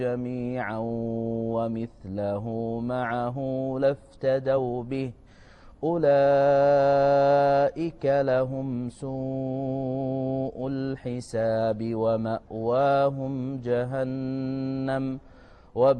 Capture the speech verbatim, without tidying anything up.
جميعا ومثله معه لافتدوا به أولئك لهم سوء الحساب ومأواهم جهنم وبئس